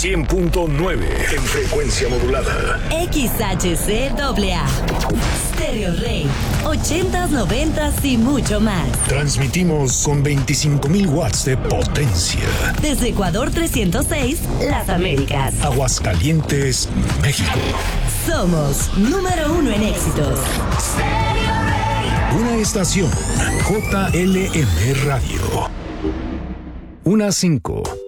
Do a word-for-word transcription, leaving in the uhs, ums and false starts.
cien punto nueve en frecuencia modulada. X H C A A. Stereo Rey. ochentas, noventas y mucho más. Transmitimos con veinticinco mil watts de potencia. Desde Ecuador trescientos seis, Las Américas. Aguascalientes, México. Somos número uno en éxitos. Una estación J L M Radio. Una cinco.